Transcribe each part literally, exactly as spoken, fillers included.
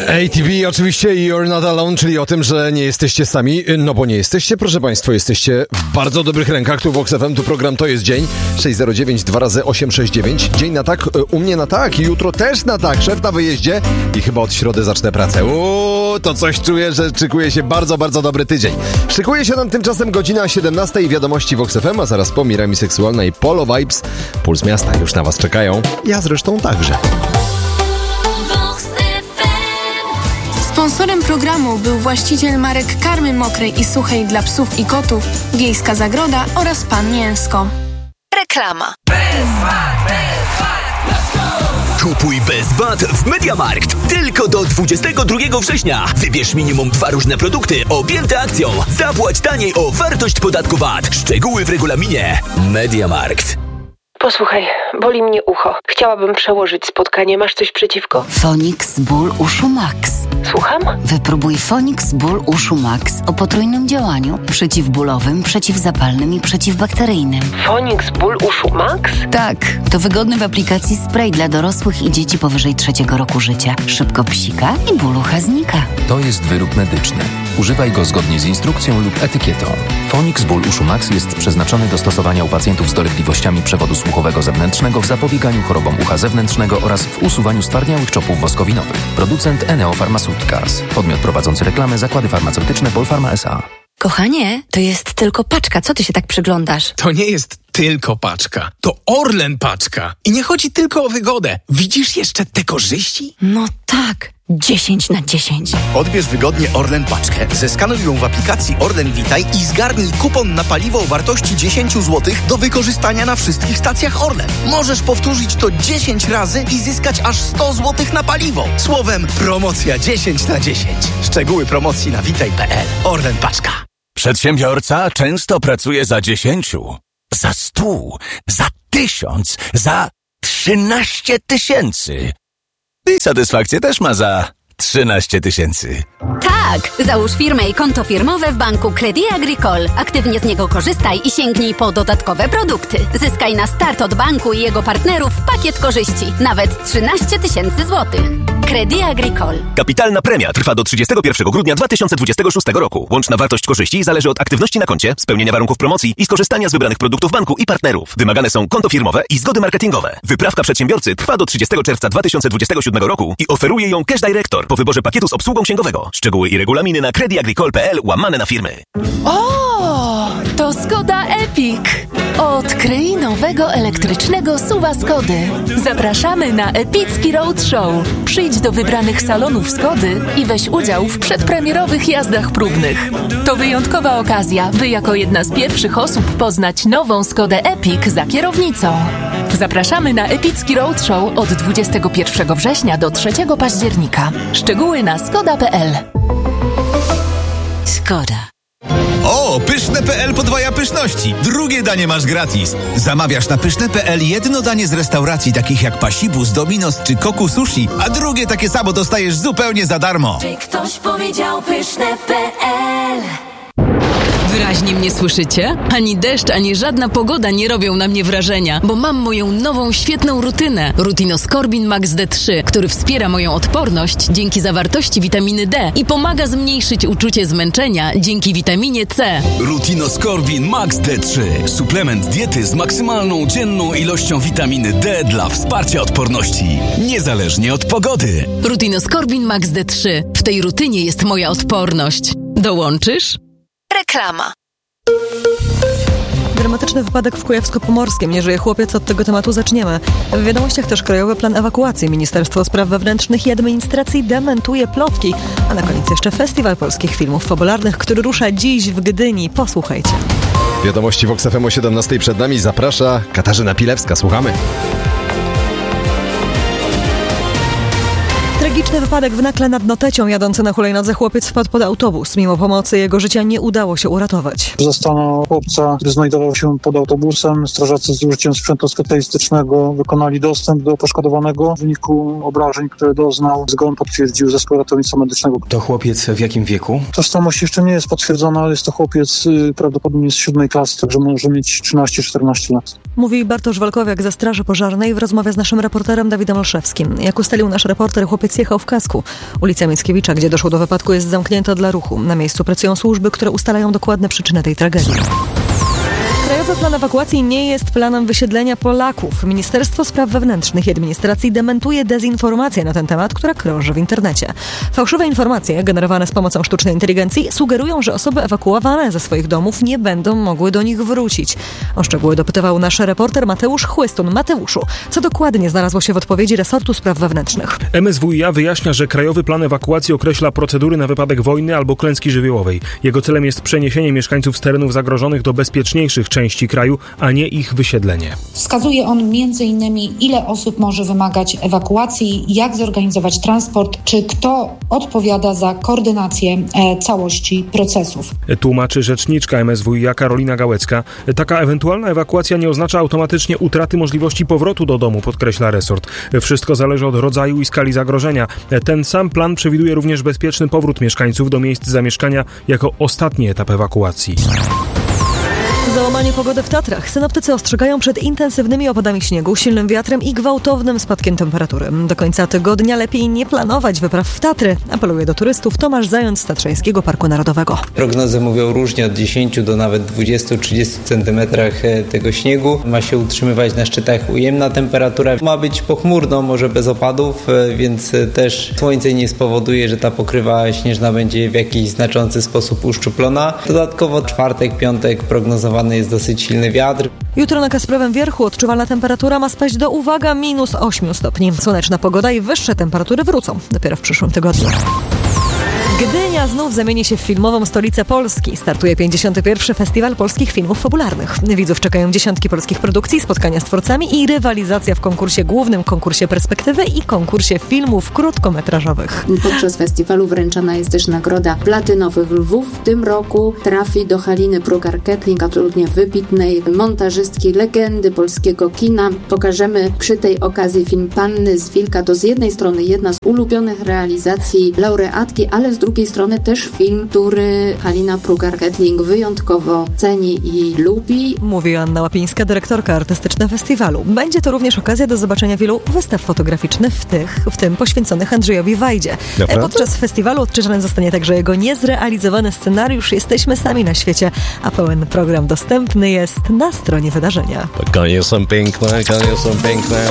A T V oczywiście i You're Not Alone, czyli o tym, że nie jesteście sami, no bo nie jesteście, proszę Państwa, jesteście w bardzo dobrych rękach. Tu Vox F M, tu program To jest dzień, sześć zero dziewięć dwa razy osiem sześć dziewięć. Dzień na tak, u mnie na tak i jutro też na tak, szef na wyjeździe i chyba od środy zacznę pracę. Uuu, to coś czuję, że szykuje się bardzo, bardzo dobry tydzień. Szykuje się nam tymczasem godzina siedemnasta i wiadomości Vox F M, a zaraz po Mirami Seksualna i Polo Vibes. Puls Miasta już na Was czekają, ja zresztą także. Sponsorem programu był właściciel marek karmy mokrej i suchej dla psów i kotów, Wiejska Zagroda oraz Pan Mięsko. Reklama. Kupuj bez V A T w MediaMarkt. Tylko do dwudziestego drugiego września. Wybierz minimum dwa różne produkty objęte akcją. Zapłać taniej o wartość podatku V A T. Szczegóły w regulaminie. MediaMarkt. Posłuchaj, boli mnie ucho. Chciałabym przełożyć spotkanie. Masz coś przeciwko? Fonix Ból Uszu Max. Słucham? Wypróbuj Fonix Ból Uszu Max o potrójnym działaniu. Przeciwbólowym, przeciwzapalnym i przeciwbakteryjnym. Fonix Ból Uszu Max? Tak, to wygodny w aplikacji spray dla dorosłych i dzieci powyżej trzeciego roku życia. Szybko psika i ból ucha znika. To jest wyrób medyczny. Używaj go zgodnie z instrukcją lub etykietą. Fonix Ból Uszu Max jest przeznaczony do stosowania u pacjentów z dolegliwościami przewodu słuchowego zewnętrznego w zapobieganiu chorobom ucha zewnętrznego oraz w usuwaniu stwardniałych czopów woskowinowych. Producent Eneo Pharmaceuticals. Podmiot prowadzący reklamę Zakłady Farmaceutyczne Polpharma S A. Kochanie, to jest tylko paczka. Co ty się tak przyglądasz? To nie jest tylko paczka. To Orlen paczka. I nie chodzi tylko o wygodę. Widzisz jeszcze te korzyści? No tak. dziesięć na dziesięć. Odbierz wygodnie Orlen paczkę, zeskanuj ją w aplikacji Orlen Witaj i zgarnij kupon na paliwo o wartości dziesięć złotych do wykorzystania na wszystkich stacjach Orlen. Możesz powtórzyć to dziesięć razy i zyskać aż sto złotych na paliwo. Słowem, promocja dziesięć na dziesięć. Szczegóły promocji na witaj kropka p l. Orlen paczka. Przedsiębiorca często pracuje za dziesięciu, za stu, za tysiąc, za trzynaście tysięcy. I satysfakcję też ma za trzynaście tysięcy. Tak! Załóż firmę i konto firmowe w banku Crédit Agricole. Aktywnie z niego korzystaj i sięgnij po dodatkowe produkty. Zyskaj na start od banku i jego partnerów pakiet korzyści. Nawet trzynaście tysięcy złotych. Crédit Agricole. Kapitalna premia trwa do trzydziestego pierwszego grudnia dwa tysiące dwudziestego szóstego roku. Łączna wartość korzyści zależy od aktywności na koncie, spełnienia warunków promocji i skorzystania z wybranych produktów banku i partnerów. Wymagane są konto firmowe i zgody marketingowe. Wyprawka przedsiębiorcy trwa do trzydziestego czerwca dwa tysiące dwudziestego siódmego roku i oferuje ją Cash Director po wyborze pakietu z obsługą księgowego. Szczegóły i regulaminy na crediagricole kropka p l łamane na firmy. O, to Skoda Epic. Odkryj nowego elektrycznego suwa Skody. Zapraszamy na epicki roadshow. Przyjdź do wybranych salonów Skody i weź udział w przedpremierowych jazdach próbnych. To wyjątkowa okazja, by jako jedna z pierwszych osób poznać nową Skodę Epic za kierownicą. Zapraszamy na epicki roadshow od dwudziestego pierwszego września do trzeciego października. Szczegóły na skoda kropka p l. Skoda. O, pyszne kropka p l podwaja pyszności. Drugie danie masz gratis. Zamawiasz na pyszne kropka p l jedno danie z restauracji takich jak Pasibus, Dominos czy Koku Sushi, a drugie takie samo dostajesz zupełnie za darmo. Czy ktoś powiedział pyszne kropka p l? Wyraźnie mnie słyszycie? Ani deszcz, ani żadna pogoda nie robią na mnie wrażenia, bo mam moją nową, świetną rutynę. Rutinoskorbin Max D trzy, który wspiera moją odporność dzięki zawartości witaminy D i pomaga zmniejszyć uczucie zmęczenia dzięki witaminie C. Rutinoskorbin Max D trzy. Suplement diety z maksymalną dzienną ilością witaminy D dla wsparcia odporności, niezależnie od pogody. Rutinoskorbin Max D trzy. W tej rutynie jest moja odporność. Dołączysz? Reklama. Dramatyczny wypadek w Kujawsko-Pomorskim. Nie żyje chłopiec, od tego tematu zaczniemy. W wiadomościach też krajowy plan ewakuacji. Ministerstwo Spraw Wewnętrznych i Administracji dementuje plotki. A na koniec jeszcze Festiwal Polskich Filmów Fabularnych, który rusza dziś w Gdyni. Posłuchajcie. Wiadomości Vox F M o siedemnastej przed nami. Zaprasza Katarzyna Pilewska. Słuchamy. Tragiczny wypadek w Nakle nad Notecią. Jadący na hulajnodze chłopiec wpadł pod autobus. Mimo pomocy jego życia nie udało się uratować. Zastano chłopca, który znajdował się pod autobusem. Strażacy z użyciem sprzętu specjalistycznego wykonali dostęp do poszkodowanego. W wyniku obrażeń, które doznał, zgon potwierdził zespół ratownictwa medycznego. To chłopiec w jakim wieku? Tożsamość jeszcze nie jest potwierdzona, ale jest to chłopiec prawdopodobnie z siódmej klasy, także może mieć trzynaście czternaście lat. Mówi Bartosz Walkowiak ze Straży Pożarnej w rozmowie z naszym reporterem Dawidem Olszewskim. Jak ustalił nasz reporter, chłopiec jechał w kasku. Ulica Mickiewicza, gdzie doszło do wypadku, jest zamknięta dla ruchu. Na miejscu pracują służby, które ustalają dokładne przyczyny tej tragedii. Krajowy plan ewakuacji nie jest planem wysiedlenia Polaków. Ministerstwo Spraw Wewnętrznych i Administracji dementuje dezinformację na ten temat, która krąży w internecie. Fałszywe informacje generowane z pomocą sztucznej inteligencji sugerują, że osoby ewakuowane ze swoich domów nie będą mogły do nich wrócić. O szczegóły dopytywał nasz reporter Mateusz Chłystun. Mateuszu, co dokładnie znalazło się w odpowiedzi resortu spraw wewnętrznych? M S W i A wyjaśnia, że Krajowy Plan Ewakuacji określa procedury na wypadek wojny albo klęski żywiołowej. Jego celem jest przeniesienie mieszkańców z terenów zagrożonych do bezpieczniejszych części kraju, a nie ich wysiedlenie. Wskazuje on między innymi, ile osób może wymagać ewakuacji, jak zorganizować transport, czy kto odpowiada za koordynację e, całości procesów. Tłumaczy rzeczniczka M S W i A Karolina Gałecka. Taka ewentualna ewakuacja nie oznacza automatycznie utraty możliwości powrotu do domu, podkreśla resort. Wszystko zależy od rodzaju i skali zagrożenia. Ten sam plan przewiduje również bezpieczny powrót mieszkańców do miejsc zamieszkania jako ostatni etap ewakuacji. Załamanie pogody w Tatrach. Synoptycy ostrzegają przed intensywnymi opadami śniegu, silnym wiatrem i gwałtownym spadkiem temperatury. Do końca tygodnia lepiej nie planować wypraw w Tatry. Apeluje do turystów Tomasz Zając z Tatrzańskiego Parku Narodowego. Prognozy mówią różnie, od dziesięciu do nawet dwudziestu do trzydziestu centymetrach tego śniegu. Ma się utrzymywać na szczytach ujemna temperatura. Ma być pochmurno, może bez opadów, więc też słońce nie spowoduje, że ta pokrywa śnieżna będzie w jakiś znaczący sposób uszczuplona. Dodatkowo czwartek, piątek prognozowany jest dosyć silny wiatr. Jutro na Kasprowym Wierchu odczuwalna temperatura ma spaść do, uwaga, minus ośmiu stopni. Słoneczna pogoda i wyższe temperatury wrócą dopiero w przyszłym tygodniu. Gdynia znów zamieni się w filmową stolicę Polski. Startuje pięćdziesiąty pierwszy Festiwal Polskich Filmów Fabularnych. Widzów czekają dziesiątki polskich produkcji, spotkania z twórcami i rywalizacja w konkursie głównym, konkursie perspektywy i konkursie filmów krótkometrażowych. Podczas festiwalu wręczana jest też nagroda Platynowych Lwów. W tym roku trafi do Haliny Prugar-Kettling, absolutnie wybitnej montażystki, legendy polskiego kina. Pokażemy przy tej okazji film Panny z Wilka. To z jednej strony jedna z ulubionych realizacji laureatki, ale z drugiej strony też film, który Halina Prugar-Kettling wyjątkowo ceni i lubi. Mówi Anna Łapińska, dyrektorka artystyczna festiwalu. Będzie to również okazja do zobaczenia wielu wystaw fotograficznych, w, tych, w tym poświęconych Andrzejowi Wajdzie. Naprawdę? Podczas festiwalu odczytany zostanie także jego niezrealizowany scenariusz Jesteśmy sami na świecie, a pełen program dostępny jest na stronie wydarzenia. Konie są piękne, konie są piękne.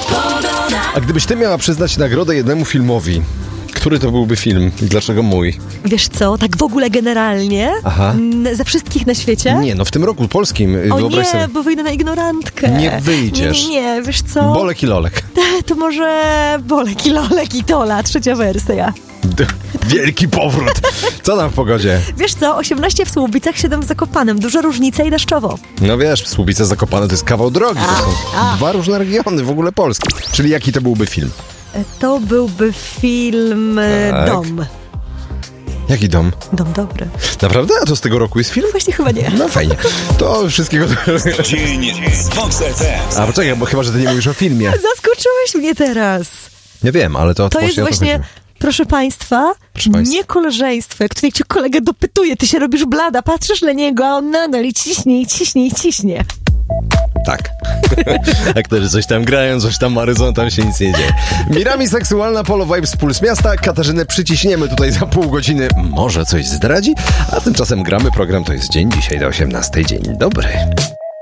A gdybyś ty miała przyznać nagrodę jednemu filmowi, który to byłby film i dlaczego mój? Wiesz co, tak w ogóle generalnie? Aha. M, ze wszystkich na świecie? Nie, no w tym roku polskim. O wyobraź nie, sobie. bo wyjdę na ignorantkę. Nie wyjdziesz. Nie, nie, nie, wiesz co? Bolek i Lolek. To może Bolek i Lolek i Tola, trzecia wersja. Wielki powrót. Co tam w pogodzie? Wiesz co, osiemnaście w Słubicach, siedem w Zakopanem. Duża różnica i deszczowo. No wiesz, Słubice, Zakopane to jest kawał drogi. To są a. dwa różne regiony w ogóle Polski. Czyli jaki to byłby film? To byłby film tak. Dom. Jaki dom? Dom dobry. Naprawdę? A to z tego roku jest film? Właśnie chyba nie. No fajnie. To wszystkiego... Dzień z Vox F M. A poczekaj, bo chyba, że ty nie mówisz o filmie. Zaskoczyłeś mnie teraz. Nie wiem, ale to... To jest właśnie... Proszę państwa, Proszę państwa, nie koleżeństwo. Jak tutaj cię kolega dopytuje, ty się robisz blada, patrzysz na niego, a on nadal i ciśnie, i ciśnie, i ciśnie. Tak. Aktorzy coś tam grają, coś tam maryzą, tam się nic nie dzieje. Mirami seksualna, Polo Vibes, Puls Miasta. Katarzynę przyciśniemy tutaj za pół godziny. Może coś zdradzi? A tymczasem gramy. Program To Jest Dzień. Dzisiaj do osiemnastej. Dzień dobry.